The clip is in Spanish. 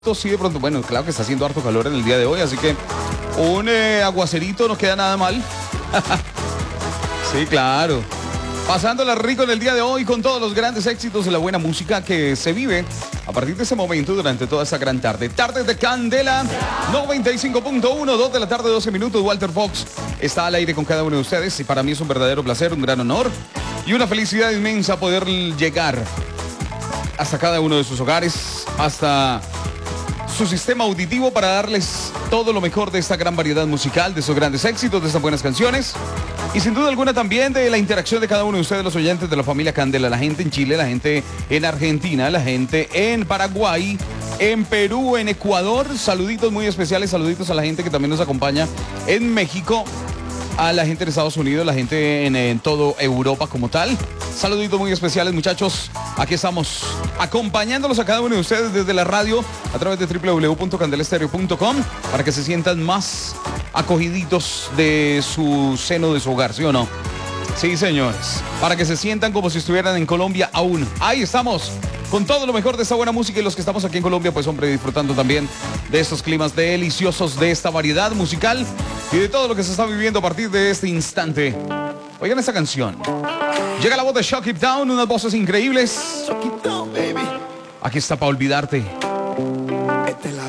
Sí, de pronto, bueno, claro que está haciendo harto calor en el día de hoy, así que un aguacerito no queda nada mal. Sí, claro. Pasándola rico en el día de hoy con todos los grandes éxitos de la buena música que se vive a partir de ese momento durante toda esta gran tarde. Tardes de Candela, 95.1, 2 de la tarde, 12 minutos. Walter Fox está al aire con cada uno de ustedes y para mí es un verdadero placer, un gran honor y una felicidad inmensa poder llegar hasta cada uno de sus hogares, hasta su sistema auditivo para darles todo lo mejor de esta gran variedad musical, de esos grandes éxitos, de estas buenas canciones y sin duda alguna también de la interacción de cada uno de ustedes, los oyentes de la familia Candela, la gente en Chile, la gente en Argentina, la gente en Paraguay, en Perú, en Ecuador. Saluditos muy especiales, saluditos a la gente que también nos acompaña en México, a la gente en Estados Unidos, la gente en todo Europa como tal. Saluditos muy especiales, muchachos. Aquí estamos acompañándolos a cada uno de ustedes desde la radio a través de www.candelestereo.com para que se sientan más acogiditos de su seno, de su hogar, ¿sí o no? Sí, señores. Para que se sientan como si estuvieran en Colombia aún. Ahí estamos, con todo lo mejor de esta buena música y los que estamos aquí en Colombia, pues hombre, disfrutando también de estos climas deliciosos, de esta variedad musical y de todo lo que se está viviendo a partir de este instante. Oigan esta canción. Llega la voz de Shock It Down, unas voces increíbles. Aquí está para olvidarte.